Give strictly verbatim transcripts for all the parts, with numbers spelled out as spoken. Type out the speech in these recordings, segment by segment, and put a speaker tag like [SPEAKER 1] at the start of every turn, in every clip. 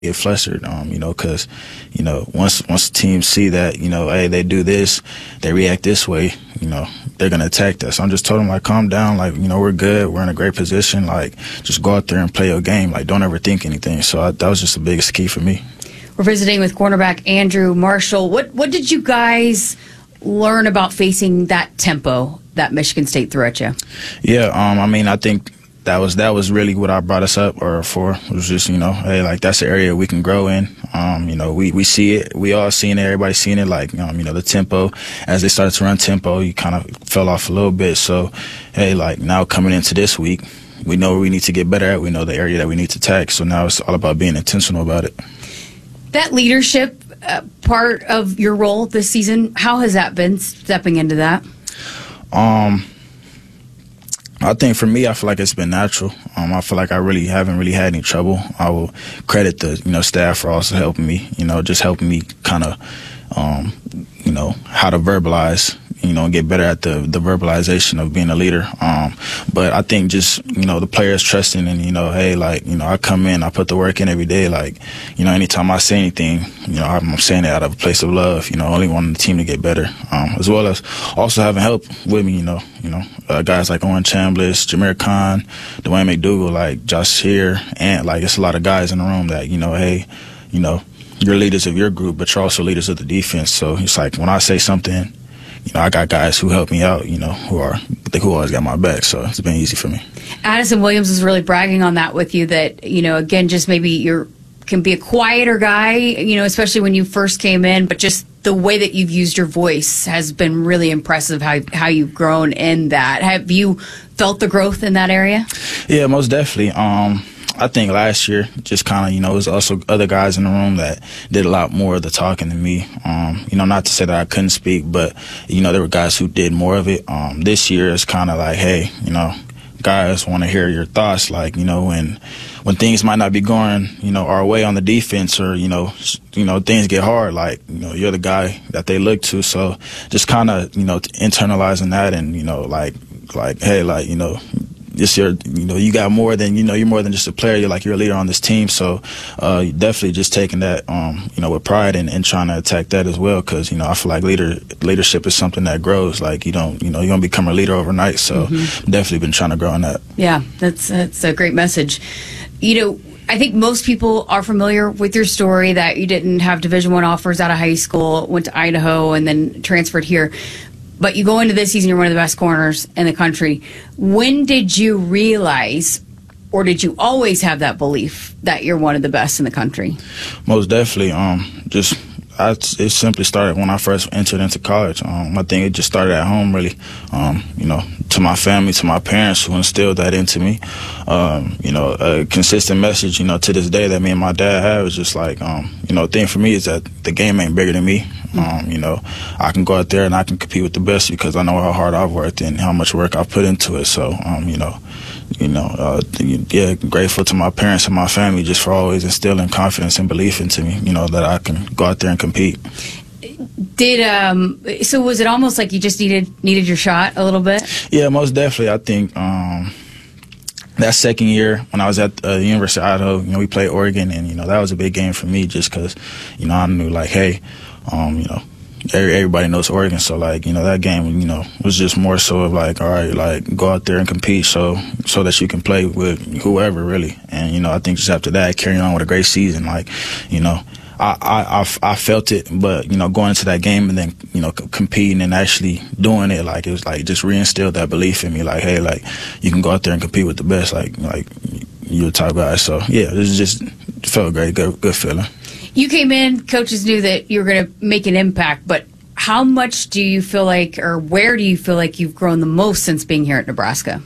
[SPEAKER 1] get flustered, um, you know, because, you know, once once teams see that, you know, hey, they do this, they react this way, you know, they're going to attack us. So I'm just told them, like, calm down, like, you know, we're good, we're in a great position, like, just go out there and play your game, like, don't ever think anything. So I, that was just the biggest key for me.
[SPEAKER 2] We're visiting with cornerback Andrew Marshall. What what did you guys learn about facing that tempo that Michigan State threw at you?
[SPEAKER 1] Yeah, um, I mean, I think that was that was really what I brought us up or for. It was just, you know, hey, like, that's the area we can grow in. Um, you know, we, we see it. We all seen it. Everybody's seen it. Like, um, you know, the tempo, as they started to run tempo, you kind of fell off a little bit. So, hey, like, now coming into this week, we know where we need to get better at. We know the area that we need to attack. So now it's all about being intentional about it.
[SPEAKER 2] That leadership uh, part of your role this season, how has that been, stepping into that?
[SPEAKER 1] Um, I think for me, I feel like it's been natural. Um, I feel like I really haven't really had any trouble. I will credit the, you know, staff for also helping me, you know, just helping me kind of, um, you know, how to verbalize, you know, and get better at the, the verbalization of being a leader. Um, but I think just, you know, the players trusting and, you know, hey, like, you know, I come in, I put the work in every day. Like, you know, anytime I say anything, you know, I'm saying it out of a place of love, you know, only wanting the team to get better, um, as well as also having help with me, you know, you know, uh, guys like Owen Chambliss, Jameer Khan, Dwayne McDougal, like Josh here, and like, it's a lot of guys in the room that, you know, hey, you know, you're leaders of your group, but you're also leaders of the defense. So it's like when I say something, you know, I got guys who help me out, you know, who are who always got my back, so it's been easy for me.
[SPEAKER 2] Addison Williams is really bragging on that with you, that, you know, again, just maybe you're can be a quieter guy, you know, especially when you first came in, but just the way that you've used your voice has been really impressive, how how you've grown in that. Have you felt the growth in that area? Yeah,
[SPEAKER 1] most definitely. Um, I think last year, just kind of, you know, it was also other guys in the room that did a lot more of the talking than me. Um, you know, not to say that I couldn't speak, but, you know, there were guys who did more of it. Um, this year it's kind of like, hey, you know, guys want to hear your thoughts, like, you know, when when things might not be going, you know, our way on the defense, or, you know, you know, things get hard, like, you know, you're the guy that they look to. So just kind of, you know, internalizing that, and, you know, like, like, hey, like, you know, it's your, you know, you got more than, you know, you're more than just a player. You're like, you're a leader on this team. So uh, definitely just taking that, um, you know, with pride, and, and trying to attack that as well. Because, you know, I feel like leader leadership is something that grows. Like, you don't, you know, you don't become a leader overnight. So mm-hmm. definitely been trying to grow on that.
[SPEAKER 2] Yeah, that's that's a great message. You know, I think most people are familiar with your story, that you didn't have Division One offers out of high school, went to Idaho, and then transferred here. But you go into this season, you're one of the best corners in the country. When did you realize, or did you always have that belief that you're one of the best in the country?
[SPEAKER 1] Most definitely. Um, just I, it simply started when I first entered into college. Um, I think it just started at home, really. Um, you know, to my family, to my parents, who instilled that into me. Um, you know, a consistent message, you know, to this day that me and my dad have is just like, um, you know, the thing for me is that the game ain't bigger than me. Um, you know, I can go out there and I can compete with the best because I know how hard I've worked and how much work I've put into it. So, um, you know, you know, uh, yeah, grateful to my parents and my family just for always instilling confidence and belief into me, you know, that I can go out there and compete.
[SPEAKER 2] Did um so was it almost like you just needed needed your shot a little bit?
[SPEAKER 1] Yeah, most definitely. I think um that second year when I was at uh, the University of Idaho, you know, we played Oregon, and, you know, that was a big game for me just because, you know, I knew, like, hey, um, you know, everybody knows Oregon, so, like, you know, that game, you know, was just more so of like, all right, like, go out there and compete so so that you can play with whoever, really. And, you know, I think just after that, carrying on with a great season, like, you know, I, I, I, I felt it, but, you know, going into that game and then, you know, c- competing and actually doing it, like, it was like just reinstilled that belief in me, like, hey, like, you can go out there and compete with the best, like, like you're the type guy. So, yeah, it was just it felt great, good, good feeling.
[SPEAKER 2] You came in, coaches knew that you were going to make an impact, but how much do you feel like, or where do you feel like you've grown the most since being here at Nebraska?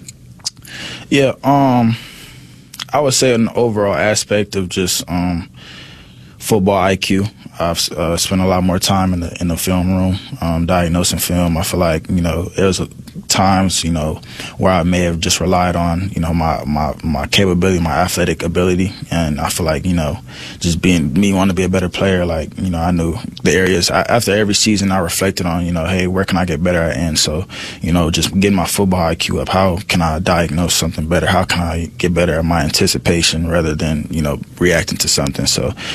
[SPEAKER 1] Yeah, um, I would say an overall aspect of just, um, football I Q. I've uh, spent a lot more time in the in the film room, um, diagnosing film. I feel like, you know, there's a, times, you know, where I may have just relied on, you know, my, my, my capability, my athletic ability. And I feel like, you know, just being me wanting to be a better player, like, you know, I knew the areas. I, after every season, I reflected on, you know, hey, where can I get better at? And so, you know, just getting my football I Q up. How can I diagnose something better? How can I get better at my anticipation rather than, you know, reacting to something? So